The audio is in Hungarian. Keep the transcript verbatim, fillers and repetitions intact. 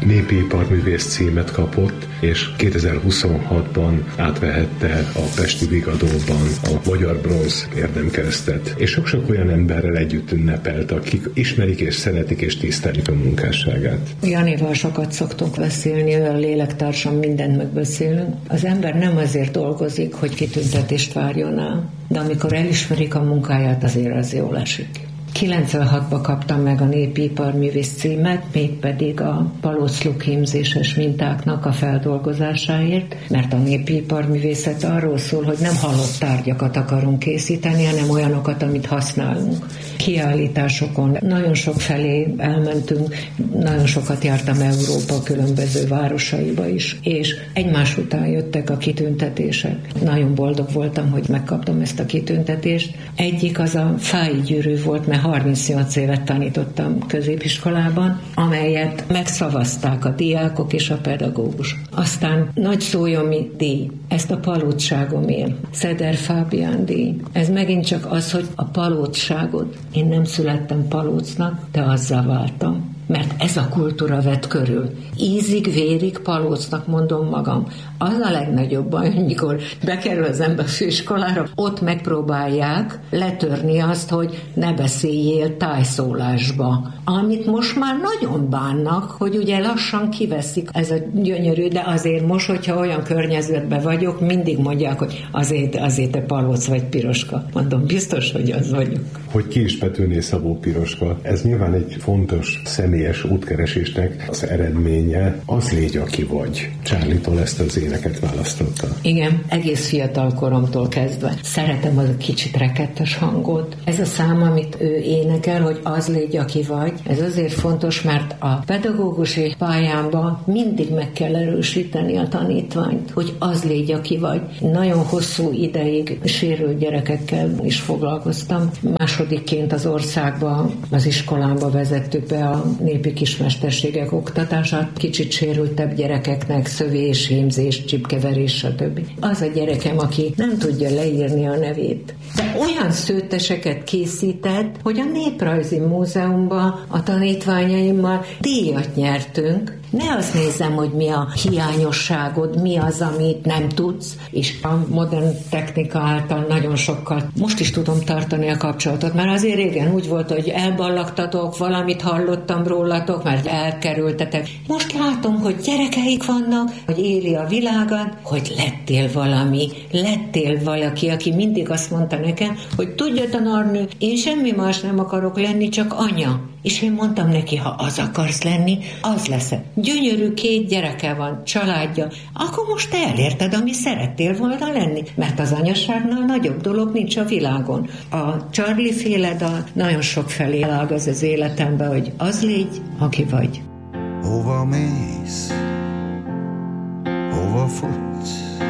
népi iparművész címet kapott, és kétezer-huszonhatban átvehette a Pesti Vigadóban a Magyar Bronz érdemkeresztet. És sok-sok olyan emberrel együtt ünnepelt, akik ismerik és szeretik és tisztelik a munkásságát. Janival sokat szoktunk beszélni, olyan lélektársam, mindent megbeszélünk. Az ember nem azért dolgozik, hogy kitüntetést várjon el, de amikor elismerik a munkáját, azért az jól esik. kilencvenhatban kaptam meg a népi iparművész címet, mégpedig a palóc hímzéses mintáknak a feldolgozásáért, mert a népi iparművészet arról szól, hogy nem halott tárgyakat akarunk készíteni, hanem olyanokat, amit használunk. Kiállításokon nagyon sok felé elmentünk, nagyon sokat jártam Európa különböző városaiba is, és egymás után jöttek a kitüntetések. Nagyon boldog voltam, hogy megkaptam ezt a kitüntetést. Egyik az a fái gyűrű volt, mert harmincnyolc évet tanítottam középiskolában, amelyet megszavazták a diákok és a pedagógus. Aztán Nagy Szójomi díj, ezt a palótságomért, Szeder Fábián díj. Ez megint csak az, hogy a palótságot, én nem születtem palócnak, de azzal váltam. Mert ez a kultúra vett körül. Ízig, vérig palócnak mondom magam. Az a legnagyobb baj, hogy mikor bekerül az ember főiskolára, ott megpróbálják letörni azt, hogy ne beszéljél tájszólásba. Amit most már nagyon bánnak, hogy ugye lassan kiveszik ez a gyönyörű, de azért most, hogyha olyan környezetben vagyok, mindig mondják, hogy azért, azért te palóc vagy piroska. Mondom, biztos, hogy az vagyok. Hogy ki is Petőné Szabó Piroska, ez nyilván egy fontos személyes útkeresésnek az eredménye. Az légy, aki vagy. Charlie-tól ezt az éneket választotta. Igen, egész fiatal koromtól kezdve. Szeretem az a kicsit rekettes hangot. Ez a szám, amit ő énekel, hogy az légy, aki vagy, ez azért fontos, mert a pedagógusi pályámban mindig meg kell erősíteni a tanítványt, hogy az légy, aki vagy. Nagyon hosszú ideig sérült gyerekekkel is foglalkoztam. Másodikként az országban, az iskolába vezettük be a népi kismesterségek oktatását, kicsit sérültebb gyerekeknek szövés, hímzés, csipkeverés, stb. Az a gyerekem, aki nem tudja leírni a nevét. De olyan szőtteseket készített, hogy a Néprajzi Múzeumban a tanítványaimmal díjat nyertünk. Ne azt nézzem, hogy mi a hiányosságod, mi az, amit nem tudsz, és a modern technika által nagyon sokkal most is tudom tartani a kapcsolatot, mert azért régen úgy volt, hogy elballagtatok, valamit hallottam rólatok, mert elkerültetek. Most látom, hogy gyerekeik vannak, hogy éli a világot, hogy lettél valami, lettél valaki, aki mindig azt mondta nekem, hogy tudja, tanárnő, én semmi más nem akarok lenni, csak anya. És én mondtam neki, ha az akarsz lenni, az leszel. Gyönyörű két gyereke van, családja, akkor most te elérted, ami szerettél volna lenni, mert az anyaságnál nagyobb dolog nincs a világon. A Charlie féle dal nagyon sok felé elágaz az életembe, hogy az légy, aki vagy. Hova mész? Hova futsz?